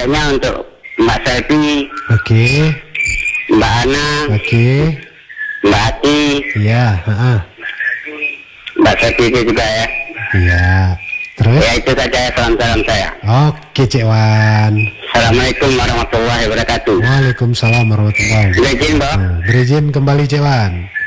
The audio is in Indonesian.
Salamnya untuk Mbak Selvi, Oke. Mbak Ana, Oke. Mbak Ati, Iya. Mbak Selvi itu juga ya. Iya. Terus? Ya itu saja ya, salam-salam saya. Oke, Cik Wan. Assalamualaikum warahmatullahi wabarakatuh. Waalaikumsalam warahmatullahi wabarakatuh. Berizin, Bang. Berizin kembali, Cik Wan.